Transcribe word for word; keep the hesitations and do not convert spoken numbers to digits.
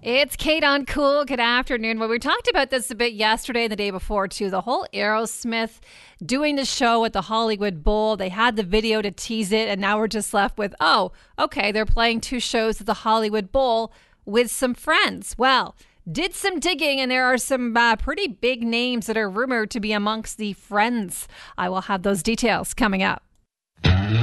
It's Kate on Cool. Good afternoon. Well, we talked about this a bit yesterday and the day before, too. The whole Aerosmith doing the show at the Hollywood Bowl. They had the video to tease it, and now we're just left with, oh, okay, they're playing two shows at the Hollywood Bowl with some friends. Well, did some digging, and there are some uh, pretty big names that are rumored to be amongst the friends. I will have those details coming up.